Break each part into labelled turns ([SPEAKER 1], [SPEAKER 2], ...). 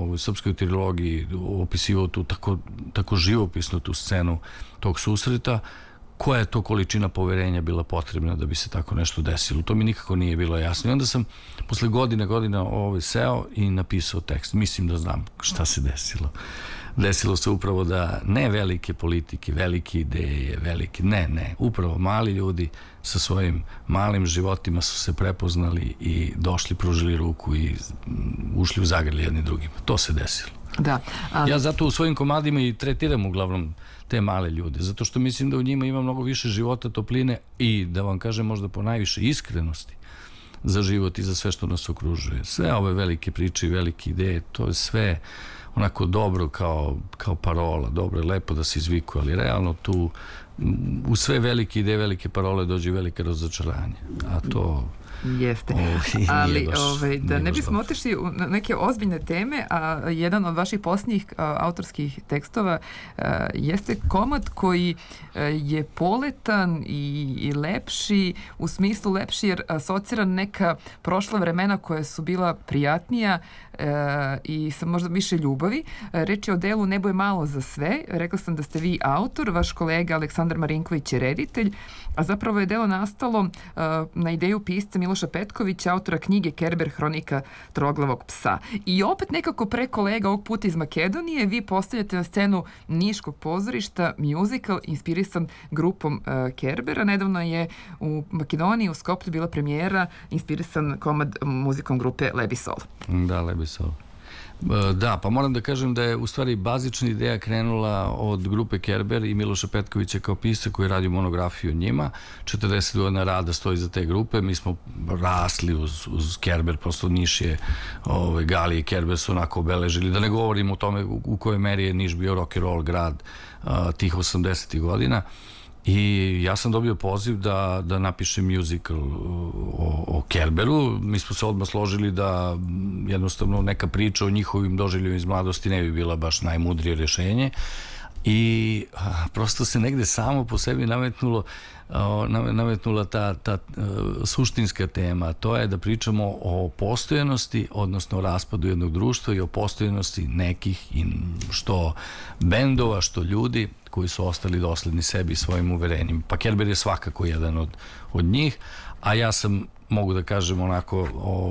[SPEAKER 1] u srpskoj trilogiji opisivao tu tako živopisnu tu scenu tog susreta, koja je to količina poverenja bila potrebna da bi se tako nešto desilo. To mi nikako nije bilo jasno. I onda sam posle godina seo i napisao tekst. Mislim da znam šta se desilo. Desilo se upravo da ne velike politike, velike ideje, upravo mali ljudi sa svojim malim životima su se prepoznali i došli, pružili ruku i ušli u zagrlje jedni drugima. To se desilo.
[SPEAKER 2] Da,
[SPEAKER 1] ja zato u svojim komadima i tretiram uglavnom te male ljude, zato što mislim da u njima ima mnogo više života, topline i, da vam kažem, možda po najviše iskrenosti za život i za sve što nas okružuje. Sve ove velike priče i velike ideje, to je sve onako dobro kao parola, dobro je lepo da se izvikuje, ali realno tu u sve velike ideje, velike parole dođe velike razočaranje, a to
[SPEAKER 2] jeste, ali da ne bismo otišli u neke ozbiljne teme, a jedan od vaših posljednjih autorskih tekstova jeste komad koji je poletan i lepši, u smislu lepši jer asocira neka prošla vremena koja su bila prijatnija i sa možda više ljubavi. Reč je o delu Nebo je malo za sve. Rekla sam da ste vi autor, vaš kolega Aleksandar Marinković je reditelj, a zapravo je delo nastalo na ideju pisca Miloša Petkovića, autora knjige Kerber, hronika troglavog psa. I opet nekako pre kolega, ovog puta iz Makedonije, vi postavljate na scenu Niškog pozorišta musical inspirisan grupom Kerbera. Nedavno je u Makedoniji, u Skoplju, bila premijera inspirisan komad muzikom grupe Lebisol.
[SPEAKER 1] Da, Lebisol. Da, pa moram da kažem da je u stvari bazična ideja krenula od grupe Kerber i Miloša Petkovića kao pisca koji radi monografiju o njima. 40 godina rada stoji za te grupe. Mi smo rasli uz Kerber, prosto Niš je, Gali i Kerber su onako obeležili, da ne govorim o tome u kojoj meri je Niš bio rock and roll grad tih 80. godina. I ja sam dobio poziv da napišem musical o Kerberu. Mi smo se odmah složili da jednostavno neka priča o njihovim doživljima iz mladosti ne bi bila baš najmudrije rješenje. I prosto se negde samo po sebi nametnula ta suštinska tema. To je da pričamo o postojanosti, odnosno o raspadu jednog društva i o postojanosti nekih što bendova, što ljudi koji su ostali dosledni sebi i svojim uverenjima. Pa Kerber je svakako jedan od njih, a ja sam, mogu da kažem onako,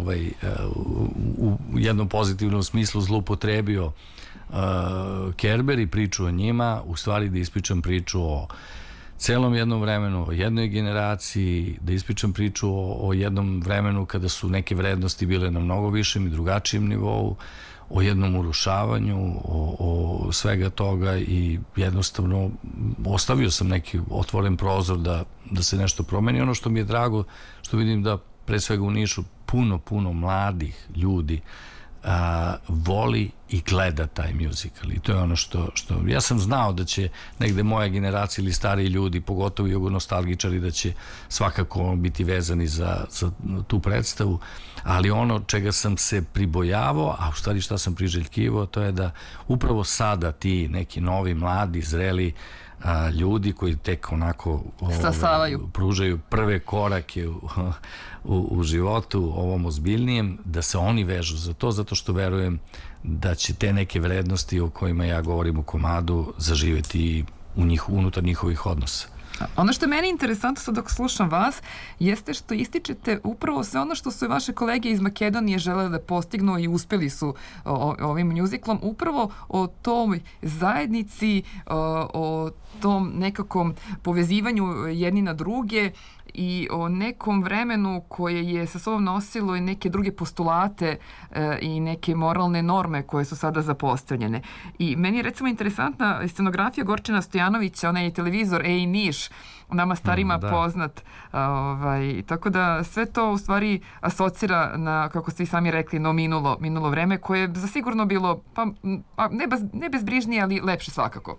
[SPEAKER 1] u jednom pozitivnom smislu zloupotrebio Kerber i priču o njima, u stvari da ispričam priču o celom jednom vremenu, o jednoj generaciji, da ispričam priču o jednom vremenu kada su neke vrednosti bile na mnogo višem i drugačijem nivou, o jednom urušavanju, o svega toga i jednostavno ostavio sam neki otvoren prozor da se nešto promeni. Ono što mi je drago, što vidim da pre svega u Nišu puno mladih ljudi voli i gleda taj musical i to je ono što ja sam znao da će negde moja generacija ili stariji ljudi, pogotovo jugonostalgičari, da će svakako biti vezani za tu predstavu, ali ono čega sam se pribojavao, a u stvari šta sam priželjkivao, to je da upravo sada ti neki novi, mladi, zreli ljudi koji tek onako pružaju prve korake u životu ovom ozbiljnijem, da se oni vežu za to, zato što verujem da će te neke vrednosti o kojima ja govorim u komadu zaživeti unutar njihovih odnosa.
[SPEAKER 2] Ono što je meni interesantno sad dok slušam vas jeste što ističete upravo sve ono što su i vaše kolege iz Makedonije želeli da postignu i uspeli su ovim mjuziklom, upravo o toj zajednici, o tom nekakvom povezivanju jedni na druge i o nekom vremenu koje je sa sobom nosilo i neke druge postulate i neke moralne norme koje su sada zapostavljene. I meni je recimo interesantna scenografija Gorčina Stojanovića, onaj televizor Ej Niš, nama starima poznat. Tako da sve to u stvari asocira na, kako ste i sami rekli, no minulo vreme koje je zasigurno bilo, ne bezbrižnije, ali lepše svakako.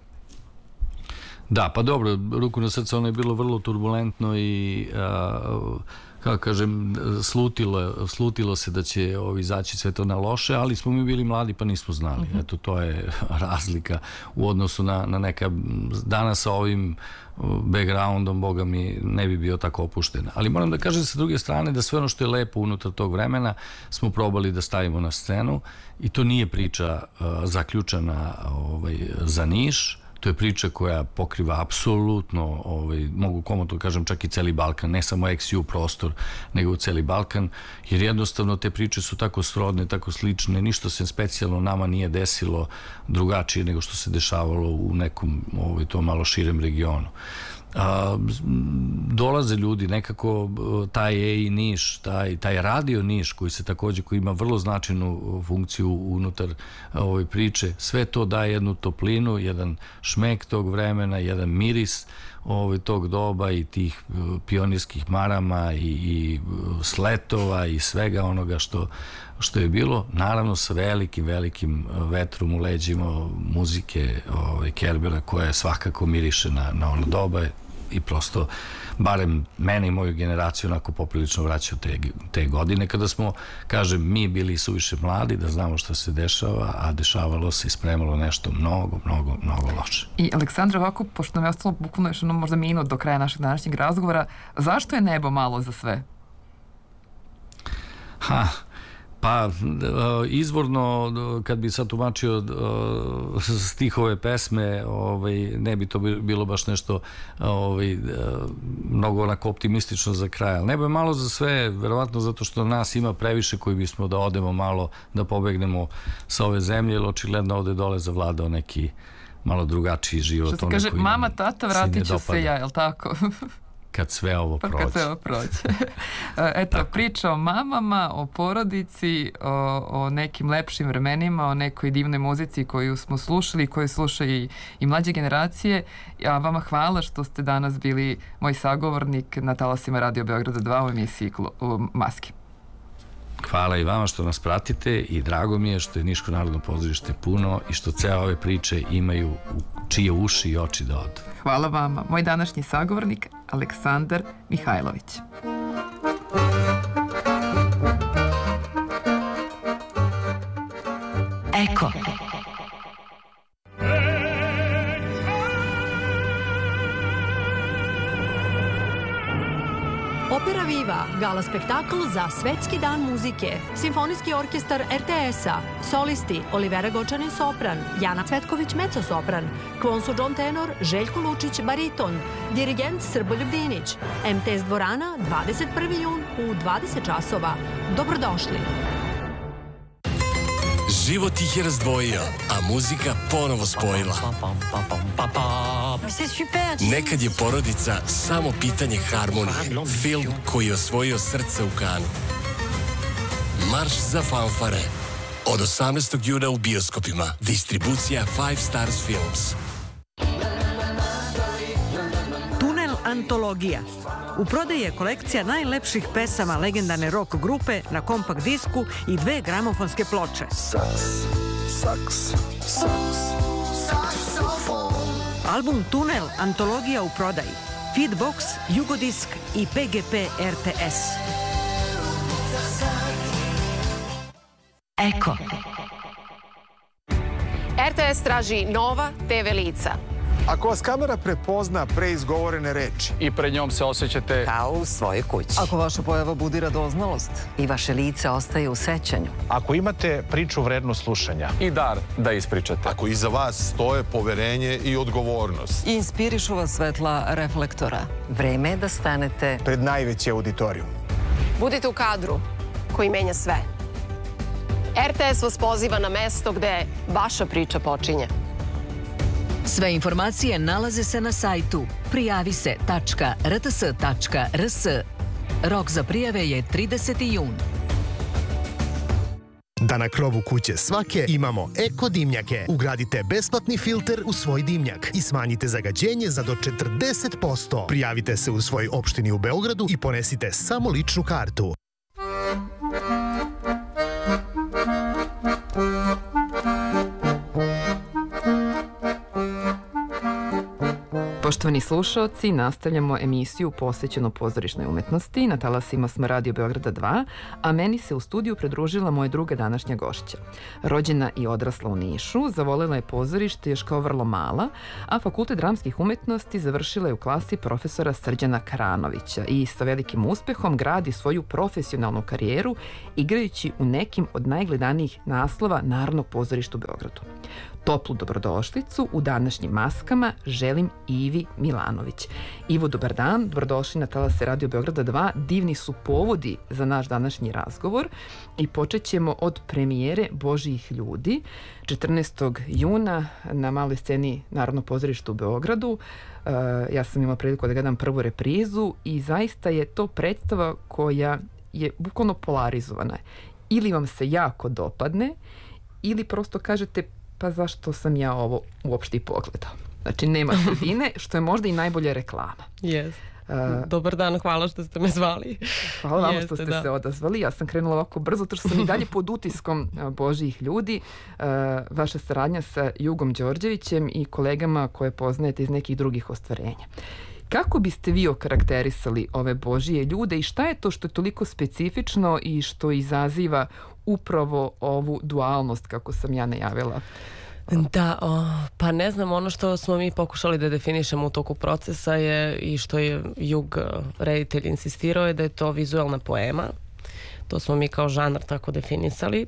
[SPEAKER 1] Da, pa dobro, ruku na srce, ono je bilo vrlo turbulentno i kako kažem, slutilo se da će izaći sve to na loše, ali smo mi bili mladi pa nismo znali. Eto, to je razlika u odnosu na neka, danas sa ovim backgroundom, boga mi, ne bi bio tako opušten. Ali moram da kažem sa druge strane da sve ono što je lepo unutar tog vremena smo probali da stavimo na scenu i to nije priča zaključana za Niš. To je priča koja pokriva apsolutno, mogu komotno kažem, čak i celi Balkan, ne samo XU prostor, nego celi Balkan, jer jednostavno te priče su tako srodne, tako slične, ništa se specijalno nama nije desilo drugačije nego što se dešavalo u nekom to malo širem regionu. Dolaze ljudi, nekako taj Niš, taj radio Niš koji ima vrlo značajnu funkciju unutar ove priče, sve to daje jednu toplinu, jedan šmek tog vremena, jedan miris tog doba i tih pionirskih marama i sletova i svega onoga što je bilo, naravno sa velikim vetrom u leđima muzike Kerbera koja svakako miriše na ono doba i prosto, barem mene i moju generaciju onako poprilično vraćao te godine kada smo, kažem, mi bili suviše mladi da znamo što se dešava, a dešavalo se i spremalo nešto mnogo loše.
[SPEAKER 2] I Aleksandra, ovako, pošto nam je ostalo bukvalno još možda minut do kraja našeg današnjeg razgovora, zašto je nebo malo za sve?
[SPEAKER 1] Pa, izvorno, kad bi sad tumačio stihove pesme, ne bi to bilo baš nešto mnogo onako optimistično za kraj. Ali nebo je malo za sve, verovatno zato što nas ima previše koji bismo da odemo malo, da pobegnemo sa ove zemlje, jer očigledno ovde dole zavladao neki malo drugačiji život.
[SPEAKER 2] Što se kaže, mama, tata, vratit ću se ja, jel tako?
[SPEAKER 1] Kad sve ovo prođe.
[SPEAKER 2] Eto, priča o mamama, o porodici, o nekim lepšim vremenima, o nekoj divnoj muzici koju smo slušali, koju slušaju i mlađe generacije. A vama hvala što ste danas bili moj sagovornik na talasima Radio Beograda 2 u emisiji Maske.
[SPEAKER 1] Hvala i vama što nas pratite i drago mi je što je Niško narodno pozorište puno i što ceo ove priče imaju čije uši i oči da odu.
[SPEAKER 2] Hvala vama. Moj današnji sagovornik Aleksandar Mihajlović.
[SPEAKER 3] Eko. Opera Viva, gala spektakl za Svetski dan muzike, Simfonijski orkestar RTS-a, solisti Olivera Gočanin sopran, Jana Cvetković mezzo-sopran, Kvonsu John tenor, Željko Lučić bariton, dirigent Srboljub Dinić, MTS dvorana 21. jun u 20 časova. Dobrodošli!
[SPEAKER 4] Život ih je razdvojio, a muzika ponovo spojila. Nekad je porodica samo pitanje harmonije. Film koji je osvojio srce u Kanu. Marš za fanfare. Od 18. juna u bioskopima. Distribucija Five Stars Films.
[SPEAKER 5] Tunel antologija. U prodaji je kolekcija najlepših pesama legendarne rock grupe na kompakt disku i 2 gramofonske ploče. Album Tunel antologija u prodaji. Feedbox, Jugodisk i PGP RTS.
[SPEAKER 3] Eko.
[SPEAKER 6] RTS traži nova TV lica.
[SPEAKER 7] Ako vas kamera prepozna preizgovorene reči
[SPEAKER 8] i pred njom se osjećate
[SPEAKER 3] kao u svojoj kući.
[SPEAKER 9] Ako vaša pojava budi radoznalost
[SPEAKER 3] i vaše lice ostaje u sećanju.
[SPEAKER 10] Ako imate priču vrednu slušanja
[SPEAKER 8] i dar da ispričate.
[SPEAKER 11] Ako iza vas stoje poverenje i odgovornost.
[SPEAKER 9] I inspirišu vas svetla reflektora.
[SPEAKER 3] Vreme je da stanete
[SPEAKER 7] pred najveći auditorijum.
[SPEAKER 6] Budite u kadru koji menja sve. RTS vas poziva na mesto gde vaša priča počinje.
[SPEAKER 3] Sve informacije nalaze se na sajtu prijavise.rts.rs. Rok za prijave je 30. jun.
[SPEAKER 12] Da na krovu kuće svake imamo eko dimnjake. Ugradite besplatni filter u svoj dimnjak i smanjite zagađenje za do 40%. Prijavite se u svoj opštini u Beogradu i ponesite samo ličnu kartu.
[SPEAKER 2] Poštovani slušaoci, nastavljamo emisiju posvećenu pozorišnoj umetnosti. Na talasima smo Radio Beograda 2, a meni se u studiju pridružila moja druga današnja gošća. Rođena i odrasla u Nišu, zavolela je pozorište još kao vrlo mala, a Fakultet dramskih umetnosti završila je u klasi profesora Srđana Karanovića i sa velikim uspehom gradi svoju profesionalnu karijeru igrajući u nekim od najgledanijih naslova Narodnog pozorišta u Beogradu. Toplu dobrodošlicu u današnjim maskama želim Ivi Milanović. Ivo, dobar dan, dobrodošli na talase Radio Beograda 2. Divni su povodi za naš današnji razgovor i počet ćemo od premijere Božjih ljudi 14. juna na maloj sceni Narodnog pozorišta u Beogradu. Ja sam imala priliku da gledam prvu reprizu i zaista je to predstava koja je bukvalno polarizovana. Ili vam se jako dopadne ili prosto kažete pa zašto sam ja ovo uopšte i pogledao. Znači, nema sredine, što je možda i najbolja reklama.
[SPEAKER 13] Yes. Dobar dan, hvala što ste me zvali.
[SPEAKER 2] Hvala vam što ste se odazvali. Ja sam krenula ovako brzo, to što sam i dalje pod utiskom Božjih ljudi. Vaša saradnja sa Jugom Đorđevićem i kolegama koje poznajete iz nekih drugih ostvarenja. Kako biste vi okarakterisali ove Božije ljude i šta je to što je toliko specifično i što izaziva upravo ovu dualnost, kako sam ja najavila?
[SPEAKER 13] Da, pa ne znam, ono što smo mi pokušali da definišemo u toku procesa je i što je Jug reditelj insistirao je da je to vizualna poema. To smo mi kao žanr tako definisali.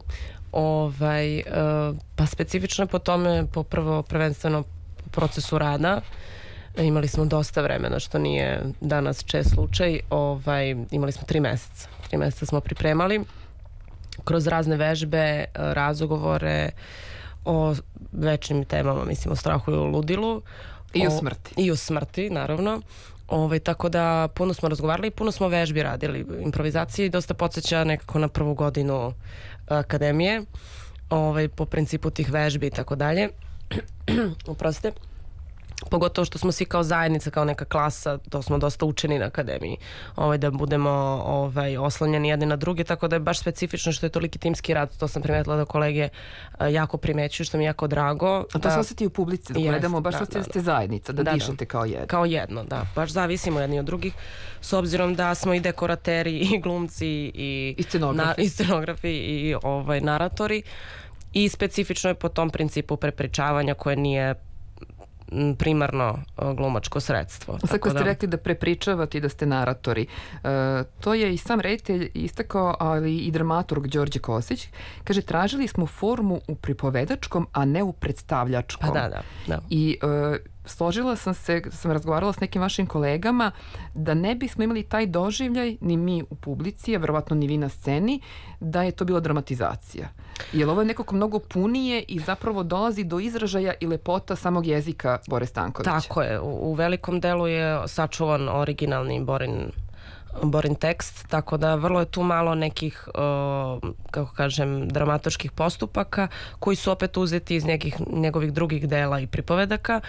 [SPEAKER 13] Pa specifično je po tome, prvenstveno po procesu rada. Imali smo dosta vremena, što nije danas čest slučaj. Imali smo 3 meseca. 3 meseca smo pripremali kroz razne vežbe, razgovore o večnim temama, mislim o strahu i o ludilu.
[SPEAKER 2] I o smrti.
[SPEAKER 13] I o smrti, naravno. Tako da puno smo razgovarali i puno smo vežbi radili. Improvizacije i dosta podsjeća nekako na prvu godinu akademije. Po principu tih vežbi i tako dalje. Oprostite. Pogotovo što smo svi kao zajednica, kao neka klasa, to smo dosta učeni na akademiji, da budemo oslanjeni jedni na druge, tako da je baš specifično što je toliki timski rad. To sam primetila da kolege jako primećuju, što mi je jako drago.
[SPEAKER 2] A to se osjeti u publici, da gledamo baš što ste zajednica, da dišete kao jedno.
[SPEAKER 13] Kao jedno, da. Baš zavisimo jedni od drugih, s obzirom da smo i dekorateri, i glumci, i scenografi, i naratori. I specifično je po tom principu prepričavanja koje nije primarno glumačko sredstvo.
[SPEAKER 2] Sad kad ste rekli da prepričavate i da ste naratori, to je i sam reditelj istakao, ali i dramaturg Đorđe Kosić. Kaže, tražili smo formu u pripovedačkom, a ne u predstavljačkom.
[SPEAKER 13] Da.
[SPEAKER 2] I složila sam razgovarala s nekim vašim kolegama da ne bismo imali taj doživljaj, ni mi u publici, a verovatno ni vi na sceni, da je to bila dramatizacija. Jer ovo je nekako mnogo punije i zapravo dolazi do izražaja i lepota samog jezika Bore Stankovića.
[SPEAKER 13] Tako je. U velikom delu je sačuvan originalni Borin tekst, tako da vrlo je tu malo nekih, kako kažem, dramaturških postupaka koji su opet uzeti iz nekih njegovih drugih dela i pripovedaka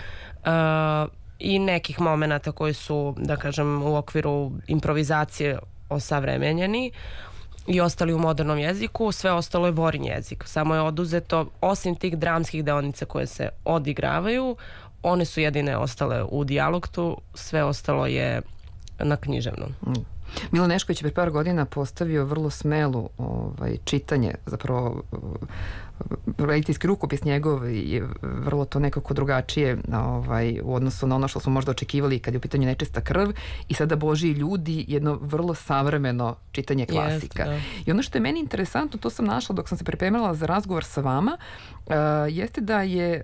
[SPEAKER 13] i nekih momenata koji su, da kažem, u okviru improvizacije osavremenjeni i ostali u modernom jeziku. Sve ostalo je Borin jezik. Samo je oduzeto, osim tih dramskih deonica koje se odigravaju, one su jedine ostale u dijalogtu, sve ostalo je na književnom.
[SPEAKER 2] Milo Nešković je pre par godina postavio vrlo smelu čitanje, zapravo rediteljski rukopis njegov je vrlo to nekako drugačije u odnosu na ono što smo možda očekivali kad je u pitanju Nečista krv i sada Božji ljudi, jedno vrlo savremeno čitanje klasika. I ono što je meni interesantno, to sam našla dok sam se pripremala za razgovor sa vama, jeste da je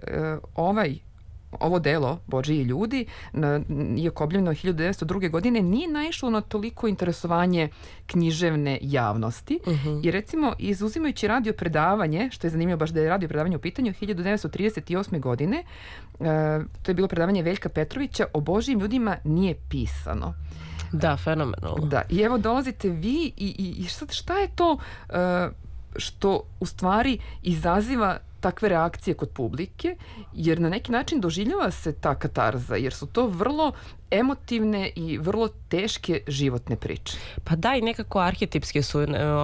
[SPEAKER 2] ovo delo, Božji ljudi, iako objavljeno 1902. godine, nije naišlo na toliko interesovanje književne javnosti. I recimo, izuzimajući radio predavanje, što je zanimljivo baš da je radio predavanje u pitanju, 1938. godine, to je bilo predavanje Veljka Petrovića, o Božjim ljudima nije pisano.
[SPEAKER 13] Da, fenomenalno.
[SPEAKER 2] Da, i evo dolazite vi i šta je to što u stvari izaziva takve reakcije kod publike, jer na neki način doživljava se ta katarza, jer su to vrlo emotivne i vrlo teške životne priče.
[SPEAKER 13] Pa da, i nekako arhetipske su,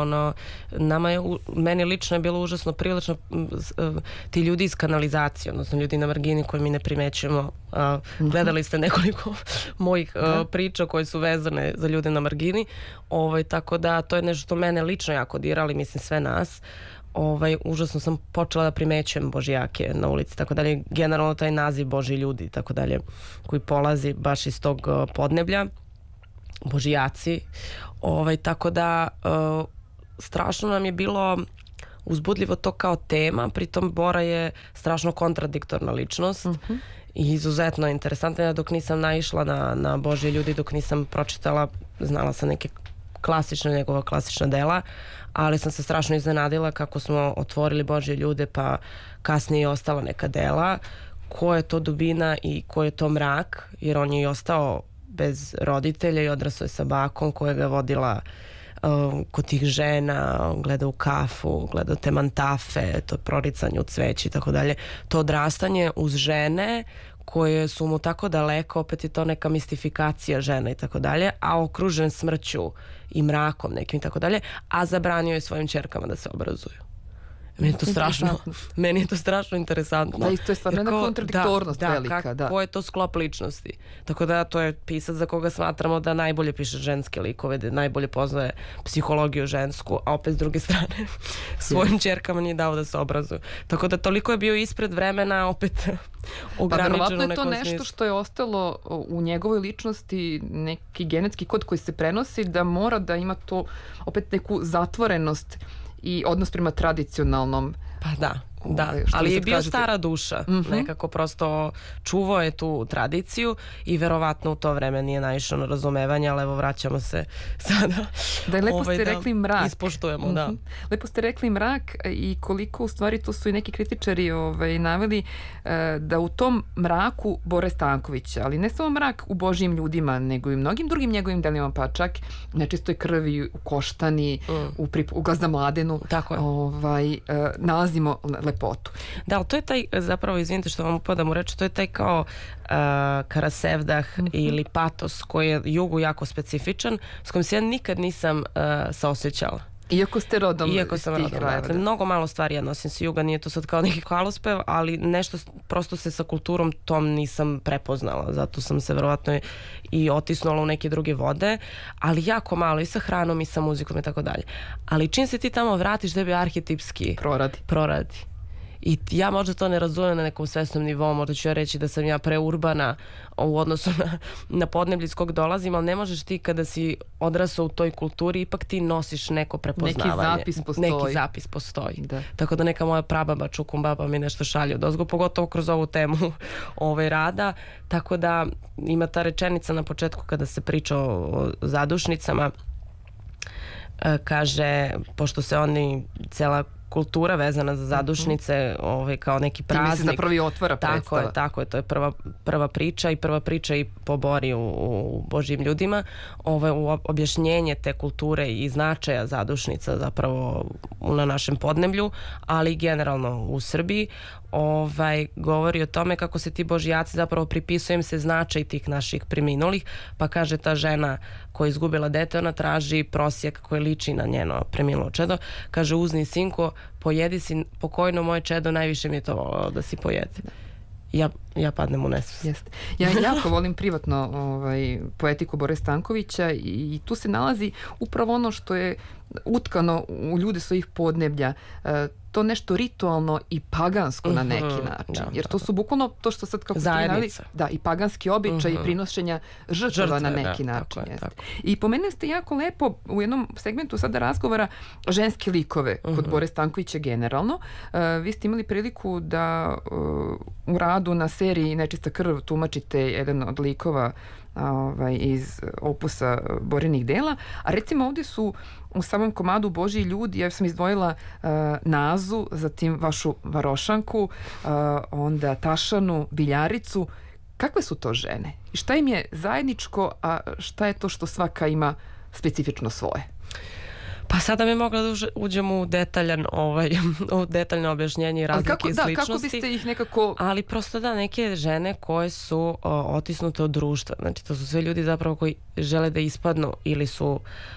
[SPEAKER 13] meni lično je bilo užasno privlačno ti ljudi iz kanalizacije, odnosno ljudi na margini koje mi ne primećujemo. Gledali ste nekoliko mojih priča koje su vezane za ljude na margini, tako da to je nešto što mene lično jako dirali, mislim sve nas. Užasno sam počela da primećujem božijake na ulici, tako dalje, generalno taj naziv Božji ljudi, tako dalje, koji polazi baš iz tog podneblja, božijaci, tako da strašno nam je bilo uzbudljivo to kao tema, pritom Bora je strašno kontradiktorna ličnost i izuzetno interesantna. Dok nisam naišla na Božje ljudi, dok nisam pročitala, znala sam neke njegova klasična dela, ali sam se strašno iznenadila kako smo otvorili Božje ljude, pa kasnije je ostala neka dela, ko je to dubina i ko je to mrak, jer on je i ostao bez roditelja i odrasao je sa bakom koja ga vodila kod tih žena, gleda u kafu, gleda te mantafe, to proricanje u cveći i tako dalje. To odrastanje uz žene koje su mu tako daleko, opet je to neka mistifikacija žena i tako dalje, a okružen smrću i mrakom nekim i tako dalje, a zabranio je svojim ćerkama da se obrazuju. Meni je to strašno interesantno.
[SPEAKER 2] Da, isto je stvarno jedna kontradiktornost velika.
[SPEAKER 13] Ko je to sklop ličnosti? Tako da to je pisac za koga smatramo da najbolje piše ženske likove, da najbolje poznaje psihologiju žensku, a opet s druge strane svojim ćerkama nije dao da se obrazuju. Tako da toliko je bio ispred vremena, opet ograničeno.
[SPEAKER 2] Pa verovatno je to nešto što je ostalo u njegovoj ličnosti, neki genetski kod koji se prenosi, da mora da ima to opet neku zatvorenost i odnos prema tradicionalnom.
[SPEAKER 13] Pa da, ali je bio stara duša, nekako prosto čuvao je tu tradiciju i verovatno u to vreme nije naišao na razumevanje, ali evo vraćamo se sada.
[SPEAKER 2] Da, lepo ste rekli mrak.
[SPEAKER 13] Ispoštujemo, da.
[SPEAKER 2] Lepo ste rekli mrak i koliko u stvari to su i neki kritičari naveli da u tom mraku Bore Stankovića, ali ne samo mrak u Božjim ljudima, nego i mnogim drugim njegovim delima, pa čak nečistoj krvi, u Koštani, u Gazda Mladenu, nalazimo lepotu.
[SPEAKER 13] Da, ali to je taj, zapravo, izvinite što vam upadam u reč, to je taj kao karasevdah ili patos koji je jugu jako specifičan, s kojim se ja nikad nisam saosjećala.
[SPEAKER 2] Iako ste rodom
[SPEAKER 13] iz tih krajeva. Mnogo malo stvari ja nosim sa juga, nije to sad kao neki hvalospev, ali nešto prosto se sa kulturom tom nisam prepoznala, zato sam se verovatno i otisnula u neke druge vode, ali jako malo i sa hranom i sa muzikom i tako dalje. Ali čim se ti tamo vratiš, da bi arhetipski proradi. I ja možda to ne razumem na nekom svesnom nivou, možda ću ja reći da sam ja preurbana u odnosu na podneblje iz kog dolazim, ali ne možeš ti kada si odrasao u toj kulturi, ipak ti nosiš neko prepoznavanje. Neki zapis postoji. Da. Tako da neka moja prababa, čukum baba mi nešto šalje odozgo, pogotovo kroz ovu temu rada. Tako da ima ta rečenica na početku kada se priča o zadušnicama, kaže, pošto se oni cela kultura vezana za zadušnice, kao neki praznik.
[SPEAKER 2] Time se zapravo i otvara predstava.
[SPEAKER 13] Tako je, to je prva priča i po Bori u Božjim ljudima. U objašnjenje te kulture i značaja zadušnica zapravo na našem podneblju, ali generalno u Srbiji, govori o tome kako se ti božijaci zapravo pripisuju im se značaj tih naših preminulih, pa kaže ta žena koja je izgubila dete, ona traži prosjek koji liči na njeno preminulo čedo, kaže uzni sinko, pojedi si pokojno moje čedo, najviše mi je to volao da si pojede. Ja padnem u nesvest.
[SPEAKER 2] Ja jako volim privatno poetiku Bore Stankovića i tu se nalazi upravo ono što je utkano u ljude svojih podneblja, to nešto ritualno i pagansko na neki način. Jer to su bukvalno to što sad kako ste naveli, i paganski običaj i prinošenja žrtava na neki način. I pomenuli ste jako lepo u jednom segmentu sada razgovora ženske likove kod Bore Stankovića generalno. Vi ste imali priliku da u radu na seriji Nečista krv tumačite jedan od likova iz opusa Borinih dela, a recimo ovdje su u samom komadu Božji ljudi, ja sam izdvojila Nazu, zatim vašu Varošanku, onda Tašanu, Biljaricu. Kakve su to žene? I šta im je zajedničko, a šta je to što svaka ima specifično svoje?
[SPEAKER 13] Pa sada bi mogla da uđemo u u detaljno objašnjenje i razlike i sličnosti.
[SPEAKER 2] Kako biste ih nekako...
[SPEAKER 13] Ali prosto da, neke žene koje su otisnute od društva, znači to su sve ljudi zapravo koji žele da ispadnu ili su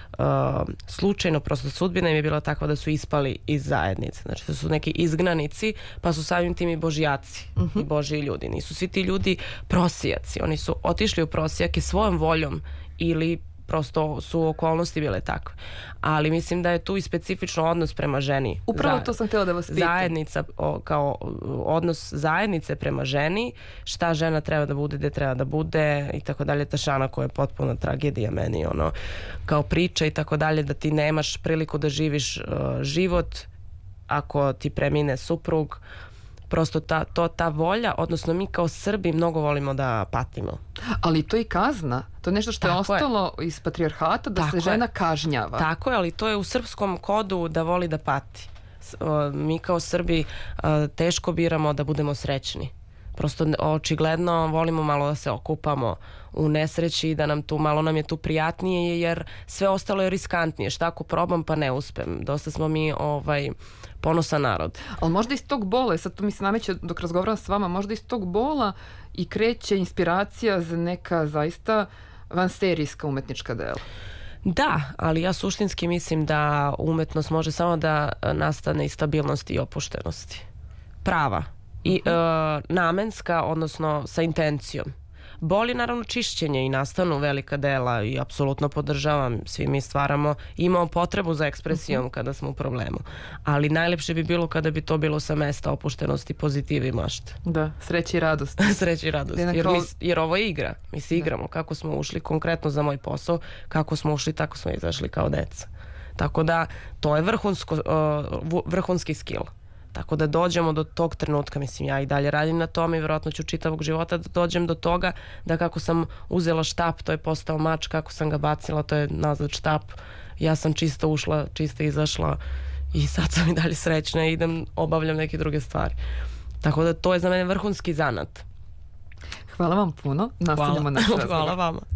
[SPEAKER 13] slučajno, prosto sudbina im je bila takva da su ispali iz zajednice. Znači to su neki izgnanici, pa su samim tim i božjaci i božji ljudi. Nisu svi ti ljudi prosijaci, oni su otišli u prosijake svojom voljom ili prosto su okolnosti bile takve. Ali mislim da je tu i specifično odnos prema ženi.
[SPEAKER 2] Upravo to sam htjela da vas pitam.
[SPEAKER 13] Zajednica, kao odnos zajednice prema ženi, šta žena treba da bude, gde treba da bude i tako dalje. Ta Šana koja je potpuna tragedija meni, kao priča i tako dalje, da ti nemaš priliku da živiš život ako ti premine suprug. Prosto ta volja, odnosno mi kao Srbi mnogo volimo da patimo.
[SPEAKER 2] Ali to je i kazna. To je nešto što je ostalo iz patrijarhata, da se žena kažnjava.
[SPEAKER 13] Tako je, ali to je u srpskom kodu da voli da pati. Mi kao Srbi teško biramo da budemo srećni. Prosto očigledno volimo malo da se okupamo u nesreći i da malo je tu prijatnije, jer sve ostalo je riskantnije. Šta ako probam pa ne uspem? Dosta smo mi ponosan narod.
[SPEAKER 2] Ali možda iz tog bola, sad to mi se nameće dok razgovaram s vama, možda iz tog bola i kreće inspiracija za neka zaista vanserijska umetnička dela.
[SPEAKER 13] Da, ali ja suštinski mislim da umetnost može samo da nastane iz stabilnosti i opuštenosti. Prava. I namenska, odnosno sa intencijom. Boli naravno čišćenje i nastanu velika dela i apsolutno podržavam, svi mi stvaramo, imamo potrebu za ekspresijom kada smo u problemu, ali najlepše bi bilo kada bi to bilo sa mesta opuštenosti, pozitive i mašte.
[SPEAKER 2] Da, sreće i radost.
[SPEAKER 13] Sreće i radost, jer ovo je igra, mi se igramo, kako smo ušli konkretno za moj posao, kako smo ušli, tako smo izašli kao deca. Tako da, to je vrhunski skill. Tako da dođemo do tog trenutka, mislim, ja i dalje radim na tome i vjerojatno ću čitavog života da dođem do toga da kako sam uzela štap, to je postao mač, kako sam ga bacila, to je nazad štap. Ja sam čista ušla, čista izašla i sad sam i dalje srećna i idem, obavljam neke druge stvari. Tako da to je za mene vrhunski zanat.
[SPEAKER 2] Hvala vam puno. Nastavljamo naš razgovor.
[SPEAKER 13] Hvala vama.